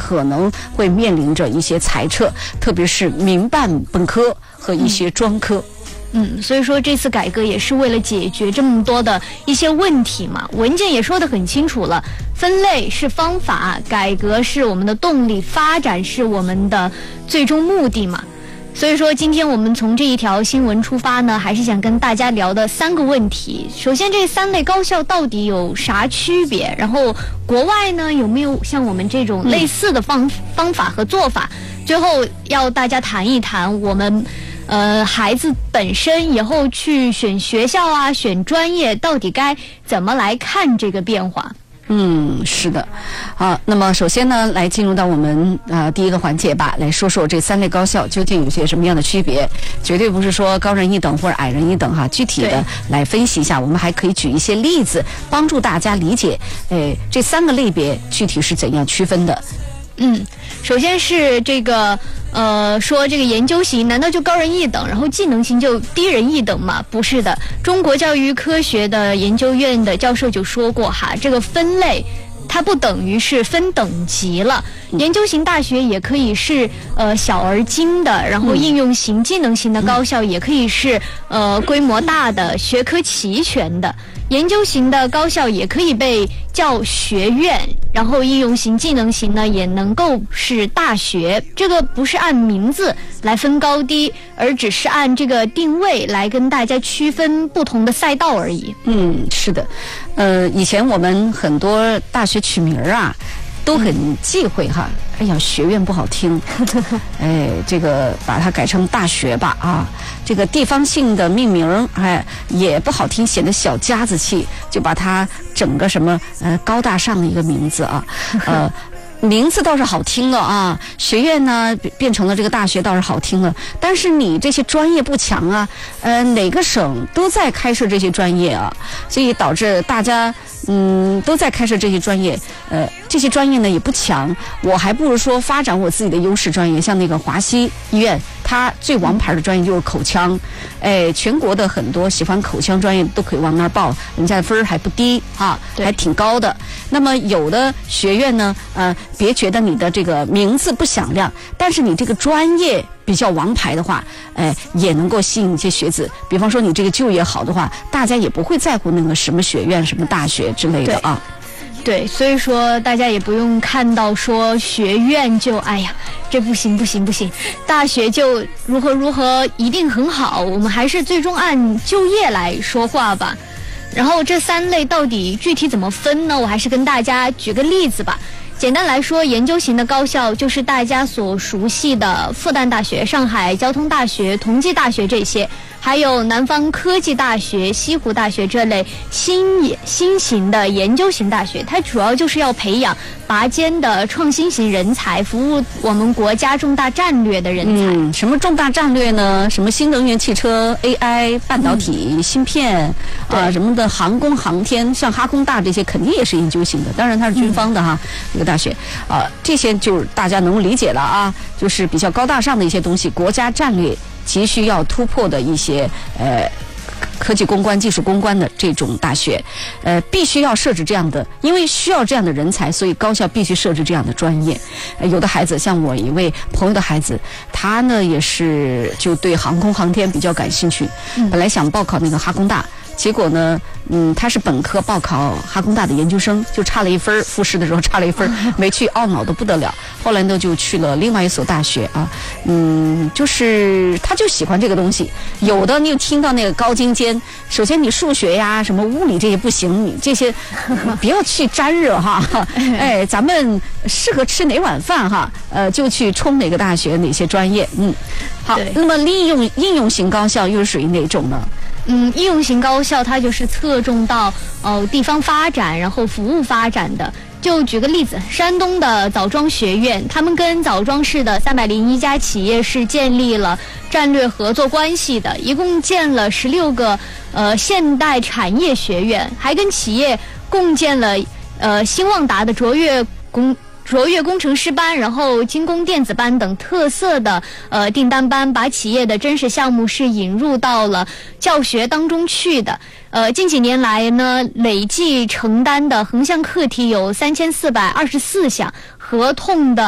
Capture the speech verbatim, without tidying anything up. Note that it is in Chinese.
可能会面临着一些裁撤，特别是民办本科和一些专科。 嗯，所以说这次改革也是为了解决这么多的一些问题嘛。文件也说得很清楚了，分类是方法，改革是我们的动力，发展是我们的最终目的嘛。所以说今天我们从这一条新闻出发呢，还是想跟大家聊的三个问题。首先，这三类高校到底有啥区别？然后国外呢有没有像我们这种类似的方、嗯、方法和做法？最后要大家谈一谈我们呃，孩子本身以后去选学校啊，选专业，到底该怎么来看这个变化？ 嗯，是的。好，那么首先呢，来进入到我们呃第一个环节吧，来说说这三类高校究竟有些什么样的区别。绝对不是说高人一等或者矮人一等哈，具体的来分析一下，我们还可以举一些例子，帮助大家理解，哎，这三个类别具体是怎样区分的。 嗯，首先是这个呃，说这个研究型难道就高人一等，然后技能型就低人一等吗？不是的，中国教育科学的研究院的教授就说过哈，这个分类它不等于是分等级了。研究型大学也可以是呃小而精的，然后应用型、技能型的高校也可以是呃规模大的、学科齐全的。研究型的高校也可以被叫学院，然后应用型、技能型呢也能够是大学。这个不是按名字来分高低，而只是按这个定位来跟大家区分不同的赛道而已。 嗯，是的。呃，以前我们很多大学取名啊都很忌讳哈，哎呀，学院不好听，哎，这个把它改成大学吧啊，这个地方性的命名哎也不好听，显得小家子气，就把它整个什么呃高大上的一个名字啊，呃。名字倒是好听了啊，学院呢变成了这个大学倒是好听了，但是你这些专业不强啊，呃，哪个省都在开设这些专业啊，所以导致大家嗯都在开设这些专业，呃，这些专业呢也不强，我还不如说发展我自己的优势专业，像那个华西医院，它最王牌的专业就是口腔，哎，全国的很多喜欢口腔专业都可以往那儿报，人家的分儿还不低啊，还挺高的。那么有的学院呢，呃。别觉得你的这个名字不响亮，但是你这个专业比较王牌的话，哎，也能够吸引一些学子。比方说你这个就业好的话，大家也不会在乎那个什么学院、什么大学之类的啊。 对，所以说大家也不用看到说学院就哎呀，这不行不行不行，大学就如何如何一定很好。我们还是最终按就业来说话吧。然后这三类到底具体怎么分呢？我还是跟大家举个例子吧。简单来说，研究型的高校就是大家所熟悉的复旦大学、上海交通大学、同济大学这些，还有南方科技大学、西湖大学这类新新型的研究型大学。它主要就是要培养拔尖的创新型人才，服务我们国家重大战略的人才。 嗯，什么重大战略呢？什么新能源汽车、A I、半导体、嗯、芯片啊、呃，什么的航空航天，像哈工大这些肯定也是研究型的，当然它是军方的哈，这个、嗯。大学啊、呃，这些就是大家能理解了啊，就是比较高大上的一些东西，国家战略急需要突破的一些呃科技攻关、技术攻关的这种大学，呃，必须要设置这样的，因为需要这样的人才，所以高校必须设置这样的专业。呃、有的孩子，像我一位朋友的孩子，他呢也是就对航空航天比较感兴趣，嗯、本来想报考那个哈工大。结果呢，嗯，他是本科报考哈工大的研究生，就差了一分，复试的时候差了一分，没去，懊恼的不得了。后来呢，就去了另外一所大学啊，嗯，就是他就喜欢这个东西。有的你有听到那个高精尖，首先你数学呀、什么物理这些不行，你这些不要去沾惹哈。哎，咱们适合吃哪碗饭哈，呃，就去冲哪个大学哪些专业。嗯，好，那么应用应用型高校又是属于哪种呢？ 嗯，应用型高校它就是侧重到呃地方发展，然后服务发展的。就举个例子，山东的枣庄学院，他们跟枣庄市的三百零一家企业是建立了战略合作关系的，一共建了十六个呃现代产业学院，还跟企业共建了呃兴旺达的卓越工。卓越工程师班，然后精工电子班等特色的呃订单班，把企业的真实项目是引入到了教学当中去的。呃，近几年来呢，累计承担的横向课题有三千四百二十四项，合同的